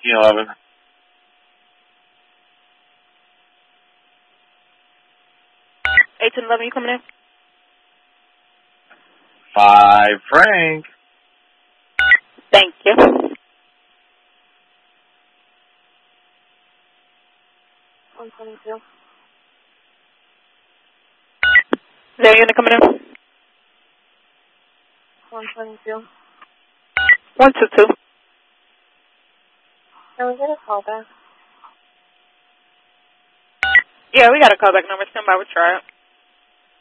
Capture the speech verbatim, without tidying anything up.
eighteen eleven. eighteen eleven, you coming in? Five Frank. Thank you. one twenty-two. Is there a unit coming in? one twenty-two. one two two. Can we get a call back? Yeah, we got a callback number. Stand by, we'll try it.